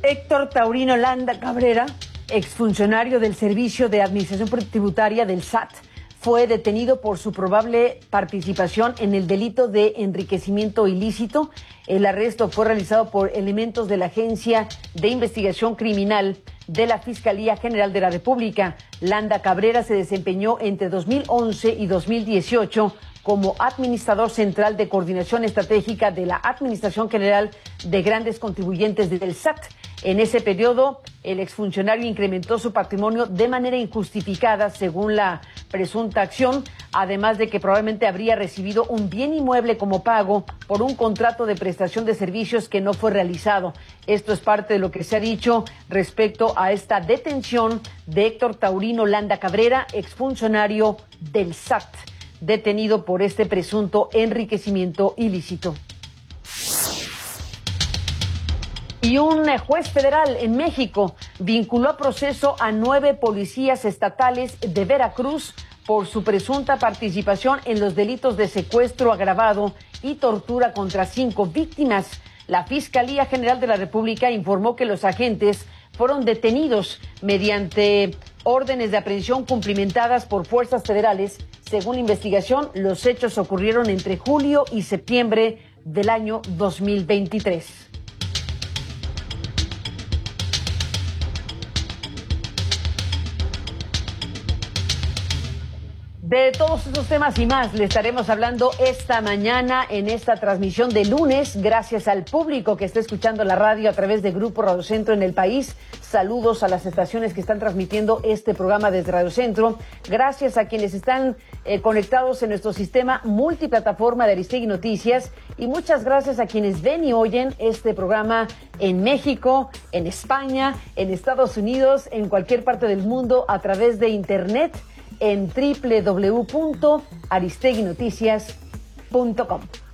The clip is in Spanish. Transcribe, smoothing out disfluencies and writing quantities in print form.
Héctor Taurino Landa Cabrera, exfuncionario del Servicio de Administración Tributaria del SAT, fue detenido por su probable participación en el delito de enriquecimiento ilícito. El arresto fue realizado por elementos de la Agencia de Investigación Criminal de la Fiscalía General de la República. Landa Cabrera se desempeñó entre 2011 y 2018 como administrador central de coordinación estratégica de la Administración General de Grandes Contribuyentes del SAT. En ese periodo, el exfuncionario incrementó su patrimonio de manera injustificada, según la presunta acción, además de que probablemente habría recibido un bien inmueble como pago por un contrato de prestación de servicios que no fue realizado. Esto es parte de lo que se ha dicho respecto a esta detención de Héctor Taurino Landa Cabrera, exfuncionario del SAT, detenido por este presunto enriquecimiento ilícito. Y un juez federal en México vinculó a proceso a 9 policías estatales de Veracruz por su presunta participación en los delitos de secuestro agravado y tortura contra 5 víctimas. La Fiscalía General de la República informó que los agentes fueron detenidos mediante órdenes de aprehensión cumplimentadas por fuerzas federales. Según la investigación, los hechos ocurrieron entre julio y septiembre del año 2023. De todos estos temas y más le estaremos hablando esta mañana en esta transmisión de lunes. Gracias al público que está escuchando la radio a través de Grupo Radio Centro en el país. Saludos a las estaciones que están transmitiendo este programa desde Radio Centro. Gracias a quienes están conectados en nuestro sistema multiplataforma de Aristegui Noticias. Y muchas gracias a quienes ven y oyen este programa en México, en España, en Estados Unidos, en cualquier parte del mundo a través de Internet en www.aristeguinoticias.com.